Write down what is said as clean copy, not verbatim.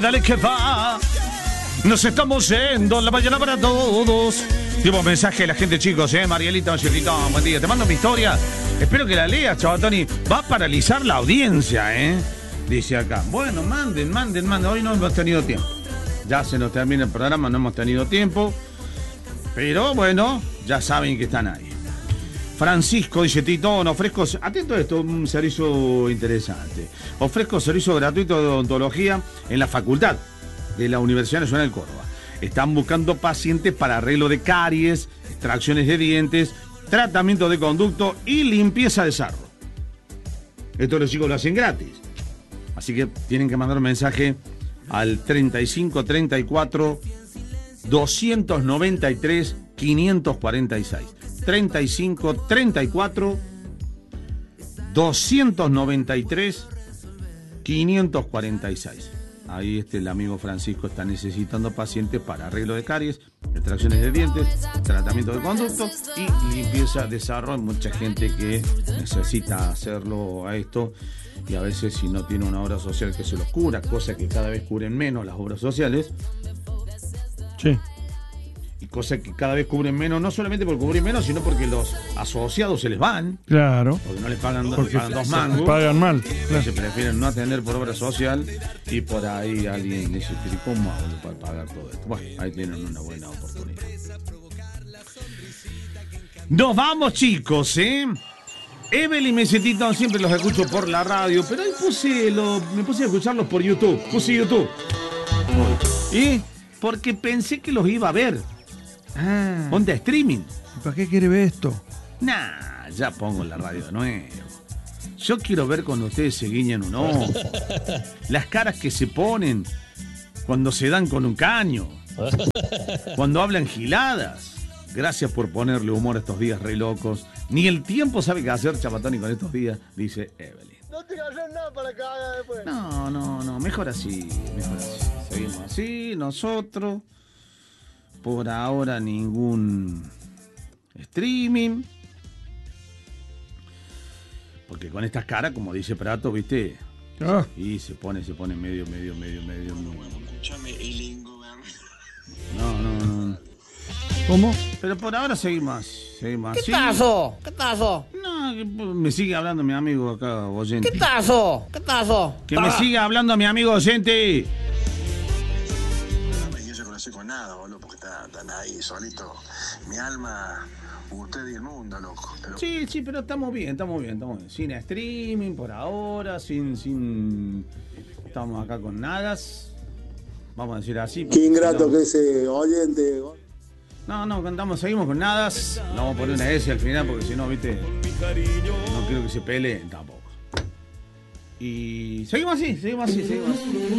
Dale que va. Nos estamos yendo la mañana para todos. Tipo mensaje de la gente, chicos, Marielita, buen día. Te mando mi historia. Espero que la leas, Chabatoni. Va a paralizar la audiencia, dice acá. Bueno, manden. Hoy no hemos tenido tiempo. Ya se nos termina el programa, no hemos tenido tiempo. Pero bueno, ya saben que están ahí. Francisco dice, Tito, ofrezco, atento a esto, un servicio interesante. Ofrezco servicio gratuito de odontología en la facultad de la Universidad Nacional de Córdoba. Están buscando pacientes para arreglo de caries, extracciones de dientes, tratamiento de conducto y limpieza de sarro. Esto los chicos lo hacen gratis. Así que tienen que mandar un mensaje al 35 34 293 546. 35 34 293 546. Ahí el amigo Francisco está necesitando pacientes para arreglo de caries, extracciones de dientes, tratamiento de conducto y limpieza de sarro. Hay mucha gente que necesita hacerlo a esto y a veces si no tiene una obra social que se los cura, cosa que cada vez cubren menos las obras sociales. Sí. Y cosas que cada vez cubren menos, no solamente por cubrir menos, sino porque los asociados se les van. Claro. Porque no les pagan, dos mangos. Pagan mal. Claro. Se prefieren no atender por obra social y por ahí alguien dice, ¿cómo hago para pagar todo esto? Bueno, ahí tienen una buena oportunidad. Nos vamos, chicos, Evelyn y Mesetito siempre los escucho por la radio, pero hoy me puse a escucharlos por YouTube. Puse YouTube. ¿Y? Porque pensé que los iba a ver. Onda streaming. ¿Para qué quiere ver esto? Nah, ya pongo la radio de nuevo. Yo quiero ver cuando ustedes se guiñan un ojo. Las caras que se ponen cuando se dan con un caño. Cuando hablan giladas. Gracias por ponerle humor a estos días re locos. Ni el tiempo sabe qué hacer, Chabatoni, con estos días, dice Evelyn. No te hagas nada para que haga después. No, mejor así. Seguimos así, nosotros. Por ahora ningún streaming. Porque con estas caras, como dice Prato, ¿viste? Y se pone medio. Escúchame, el Ingo. No. ¿Cómo? Pero por ahora seguimos así. ¿Qué pasó? No, me sigue hablando mi amigo acá, oyente. ¿Qué pasó? Que me siga hablando mi amigo oyente. No me quiero conocer con nada, boludo, porque están ahí solito. Mi alma, usted y el mundo, loco. Sí, pero estamos bien. Sin streaming por ahora, sin... Estamos acá con nadas. Vamos a decir así. Qué ingrato que ese oyente. No, seguimos con nadas. No vamos a poner una S al final porque si no, viste, no quiero que se peleen tampoco. Y seguimos así.